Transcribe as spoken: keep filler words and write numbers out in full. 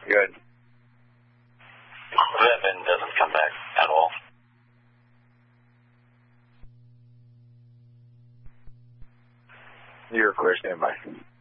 Good. That then doesn't come back at all. You're clear, stand by.